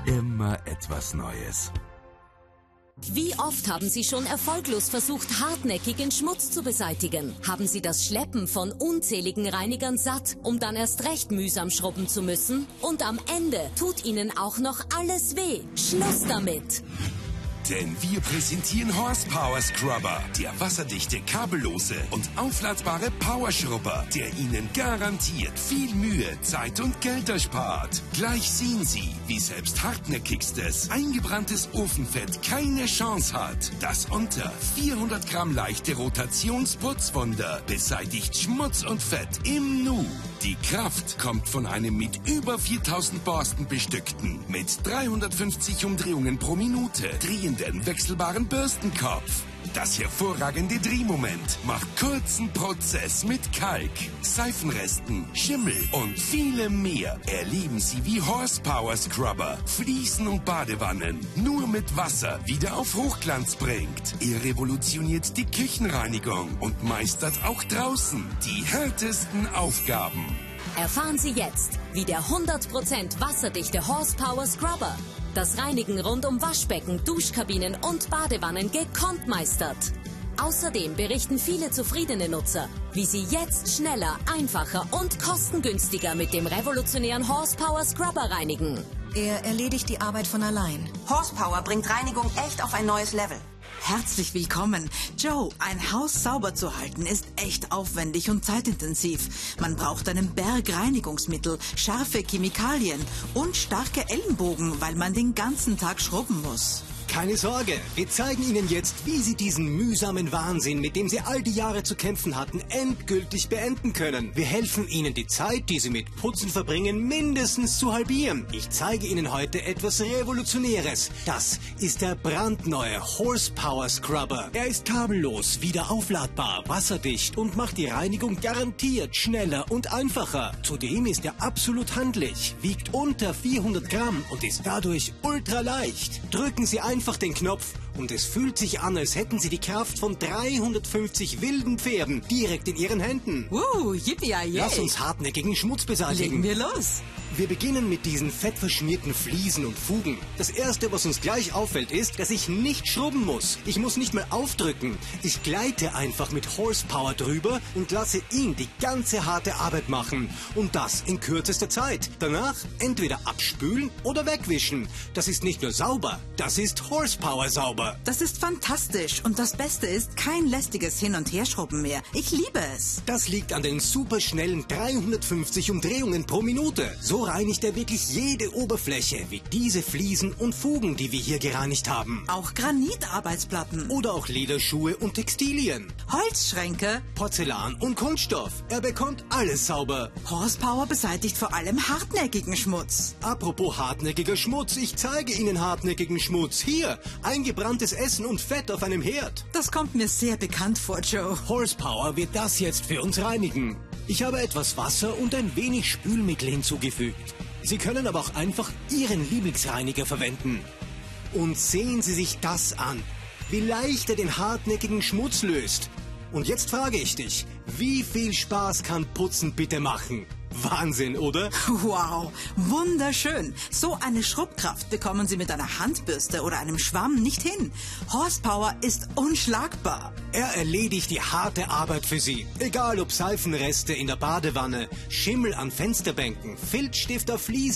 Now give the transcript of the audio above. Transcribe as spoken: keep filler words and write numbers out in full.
Immer etwas Neues. Wie oft haben Sie schon erfolglos versucht, hartnäckigen Schmutz zu beseitigen? Haben Sie das Schleppen von unzähligen Reinigern satt, um dann erst recht mühsam schrubben zu müssen? Und am Ende tut Ihnen auch noch alles weh. Schluss damit! Denn wir präsentieren Horsepower Scrubber, der wasserdichte, kabellose und aufladbare Powerschrubber, der Ihnen garantiert viel Mühe, Zeit und Geld erspart. Gleich sehen Sie, wie selbst hartnäckigstes, eingebranntes Ofenfett keine Chance hat. Das unter vierhundert Gramm leichte Rotationsputzwunder beseitigt Schmutz und Fett im Nu. Die Kraft kommt von einem mit über viertausend Borsten bestückten, mit dreihundertfünfzig Umdrehungen pro Minute drehenden wechselbaren Bürstenkopf. Das hervorragende Drehmoment macht kurzen Prozess mit Kalk, Seifenresten, Schimmel und vielem mehr. Erleben Sie, wie Horsepower Scrubber Fliesen und Badewannen nur mit Wasser wieder auf Hochglanz bringt. Er revolutioniert die Küchenreinigung und meistert auch draußen die härtesten Aufgaben. Erfahren Sie jetzt, wie der hundert Prozent wasserdichte Horsepower Scrubber das Reinigen rund um Waschbecken, Duschkabinen und Badewannen gekonnt meistert. Außerdem berichten viele zufriedene Nutzer, wie sie jetzt schneller, einfacher und kostengünstiger mit dem revolutionären Horsepower Scrubber reinigen. Er erledigt die Arbeit von allein. Horsepower bringt Reinigung echt auf ein neues Level. Herzlich willkommen. Joe, ein Haus sauber zu halten ist echt aufwendig und zeitintensiv. Man braucht einen Berg Reinigungsmittel, scharfe Chemikalien und starke Ellenbogen, weil man den ganzen Tag schrubben muss. Keine Sorge, wir zeigen Ihnen jetzt, wie Sie diesen mühsamen Wahnsinn, mit dem Sie all die Jahre zu kämpfen hatten, endgültig beenden können. Wir helfen Ihnen, die Zeit, die Sie mit Putzen verbringen, mindestens zu halbieren. Ich zeige Ihnen heute etwas Revolutionäres. Das ist der brandneue Horsepower Scrubber. Er ist kabellos, wieder aufladbar, wasserdicht und macht die Reinigung garantiert schneller und einfacher. Zudem ist er absolut handlich, wiegt unter vierhundert Gramm und ist dadurch ultra leicht. Drücken Sie einfach den Knopf und es fühlt sich an, als hätten Sie die Kraft von dreihundertfünfzig wilden Pferden direkt in Ihren Händen. Uh, yippie, Lass uns hartnäckigen Schmutz beseitigen. Legen wir los. Wir beginnen mit diesen fettverschmierten Fliesen und Fugen. Das erste, was uns gleich auffällt, ist, dass ich nicht schrubben muss. Ich muss nicht mehr aufdrücken. Ich gleite einfach mit Horsepower drüber und lasse ihn die ganze harte Arbeit machen. Und das in kürzester Zeit. Danach entweder abspülen oder wegwischen. Das ist nicht nur sauber, das ist Horsepower sauber. Das ist fantastisch. Und das Beste ist, kein lästiges Hin- und Herschrubben mehr. Ich liebe es. Das liegt an den superschnellen dreihundertfünfzig Umdrehungen pro Minute. So reinigt er wirklich jede Oberfläche, wie diese Fliesen und Fugen, die wir hier gereinigt haben. Auch Granitarbeitsplatten. Oder auch Lederschuhe und Textilien. Holzschränke. Porzellan und Kunststoff. Er bekommt alles sauber. Horsepower beseitigt vor allem hartnäckigen Schmutz. Apropos hartnäckiger Schmutz, ich zeige Ihnen hartnäckigen Schmutz. Hier, eingebranntes Essen und Fett auf einem Herd. Das kommt mir sehr bekannt vor, Joe. Horsepower wird das jetzt für uns reinigen. Ich habe etwas Wasser und ein wenig Spülmittel hinzugefügt. Sie können aber auch einfach Ihren Lieblingsreiniger verwenden. Und sehen Sie sich das an, wie leicht er den hartnäckigen Schmutz löst. Und jetzt frage ich dich, wie viel Spaß kann Putzen bitte machen? Wahnsinn, oder? Wow, wunderschön. So eine Schrubbkraft bekommen Sie mit einer Handbürste oder einem Schwamm nicht hin. Horsepower ist unschlagbar. Er erledigt die harte Arbeit für Sie. Egal ob Seifenreste in der Badewanne, Schimmel an Fensterbänken, Filzstift auf Fliesen